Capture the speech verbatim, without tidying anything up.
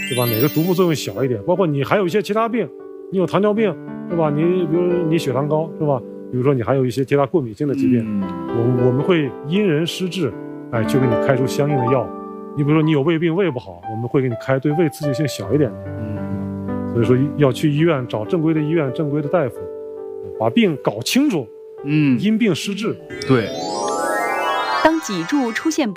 对吧？哪个毒副作用小一点？包括你还有一些其他病，你有糖尿病，是吧？你比如你血糖高，是吧？比如说你还有一些其他过敏性的疾病，嗯、我我们会因人施治，哎，就给你开出相应的药。你比如说你有胃病，胃不好，我们会给你开对胃刺激性小一点的。嗯，所以说要去医院找正规的医院、正规的大夫，把病搞清楚，嗯，因病施治。 对。 当脊柱出现